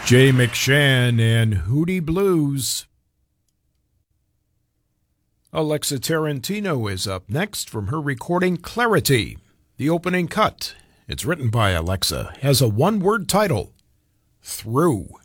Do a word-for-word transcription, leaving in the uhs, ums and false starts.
Jay McShann and Hootie Blues. Alexa Tarantino is up next from her recording Clarity. The opening cut, it's written by Alexa, has a one-word title, Through.